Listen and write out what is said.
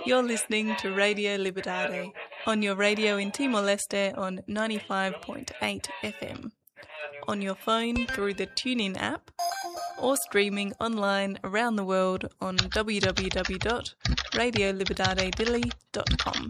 You're listening to Radio Libertad on your radio in Timor-Leste on 95.8 FM, on your phone through the TuneIn app, or streaming online around the world on www.radioliberdadedili.com.